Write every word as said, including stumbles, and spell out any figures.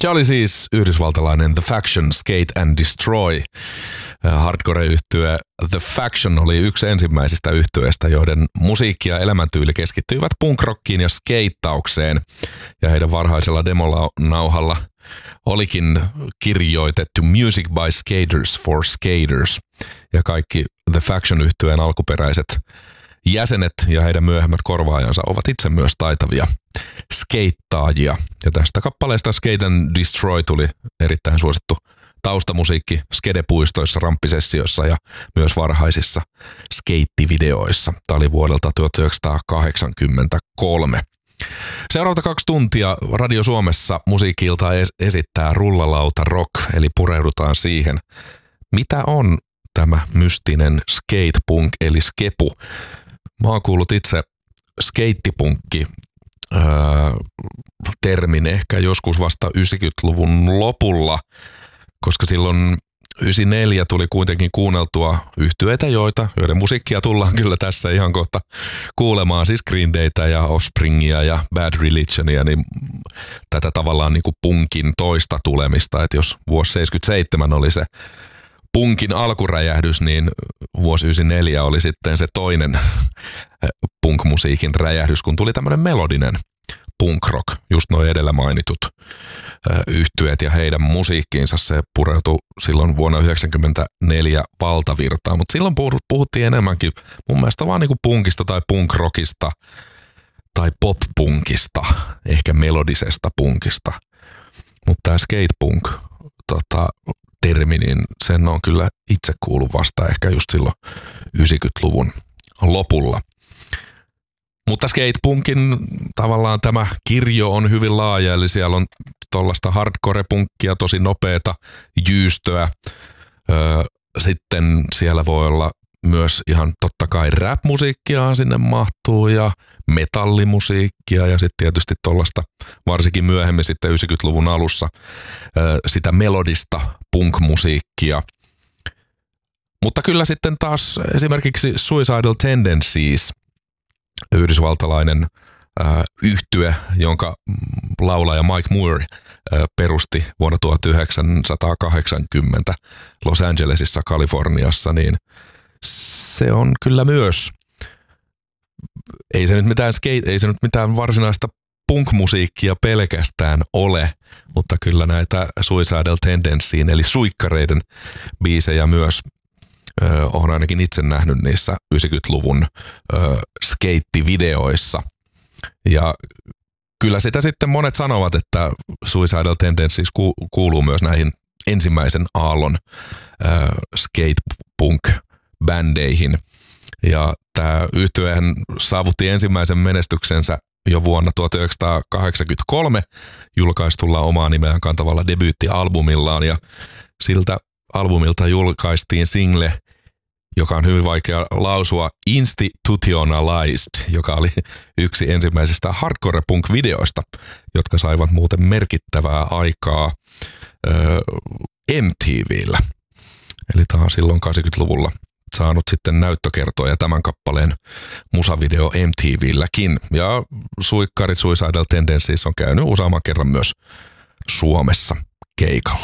Se oli siis yhdysvaltalainen The Faction, Skate and Destroy. Hardcore-yhtye The Faction oli yksi ensimmäisistä yhtyeistä, joiden musiikki ja elämäntyyli keskittyivät punkrockiin ja skeittaukseen. Ja heidän varhaisella demonauhalla olikin kirjoitettu Music by Skaters for Skaters. Ja kaikki The Faction-yhtyeen alkuperäiset jäsenet ja heidän myöhemmät korvaajansa ovat itse myös taitavia skeittaajia. Ja tästä kappaleesta Skate and Destroy tuli erittäin suosittu taustamusiikki skedepuistoissa, ramppisessioissa ja myös varhaisissa skeittivideoissa. Tämä oli vuodelta tuhatyhdeksänsataakahdeksankymmentäkolme. Seuraavat kaksi tuntia Radio Suomessa musiikilta esittää Rullalauta Rock, eli pureudutaan siihen, mitä on tämä mystinen skatepunk eli skepu. Mä oon kuullut itse skeittipunkki öö, termin ehkä joskus vasta yhdeksänkymmentäluvun lopulla, koska silloin yhdeksänkymmentäneljä tuli kuitenkin kuunneltua yhtyeitä, joita, joiden musiikkia tullaan kyllä tässä ihan kohta kuulemaan, siis Green Daytä ja Offspringia ja Bad Religionia, niin tätä tavallaan niin kuin punkin toista tulemista, että jos vuosi seitsemänkymmentäseitsemän oli se punkin alkuräjähdys, niin vuosi yhdeksänkymmentäneljä oli sitten se toinen punk-musiikin räjähdys, kun tuli tämmöinen melodinen punk rock, just nuo edellä mainitut yhtyeet ja heidän musiikkiinsa. Se pureutui silloin vuonna yhdeksänkymmentäneljä valtavirtaan, mutta silloin puhuttiin enemmänkin mun mielestä vaan niinku punkista tai punk-rockista tai pop-punkista, ehkä melodisesta punkista. Mutta tämä skatepunk tota, termi, niin sen on kyllä itse kuullut vasta ehkä just silloin yhdeksänkymmentäluvun lopulla. Mutta skatepunkin tavallaan tämä kirjo on hyvin laaja, eli siellä on tuollaista hardcore-punkkia, tosi nopeata jyystöä. Öö, sitten siellä voi olla myös ihan totta kai rap-musiikkia sinne mahtuu ja metallimusiikkia ja sitten tietysti tuollaista varsinkin myöhemmin sitten yhdeksänkymmentäluvun alussa öö, sitä melodista punk-musiikkia. Mutta kyllä sitten taas esimerkiksi Suicidal Tendencies, yhdysvaltalainen äh, yhtye, jonka laulaja Mike Moore äh, perusti vuonna tuhatyhdeksänsataakahdeksankymmentä Los Angelesissa, Kaliforniassa, niin se on kyllä myös, ei se nyt mitään skate, ei se nyt mitään varsinaista punk-musiikkia pelkästään ole, mutta kyllä näitä Suicidal Tendencyin eli suikkareiden biisejä myös Öö, olen ainakin itse nähnyt niissä yhdeksänkymmentäluvun öö, skeittivideoissa. Ja kyllä sitä sitten monet sanovat, että Suicidal Tendencies ku- kuuluu myös näihin ensimmäisen aallon öö, skatepunk-bändeihin. Ja tämä yhtyehän saavutti ensimmäisen menestyksensä jo vuonna tuhatyhdeksänsataakahdeksankymmentäkolme julkaistulla omaa nimeään kantavalla debyyttialbumillaan, ja siltä albumilta julkaistiin single, joka on hyvin vaikea lausua, Institutionalized, joka oli yksi ensimmäisistä hardcore-punk-videoista, jotka saivat muuten merkittävää aikaa ö, M T V:llä. Eli tämä on silloin kahdeksankymmentäluvulla saanut sitten näyttökertoja tämän kappaleen musavideo M T V:lläkin. Ja suikkarit Suicidal Tendencies on käynyt useamman kerran myös Suomessa keikalla.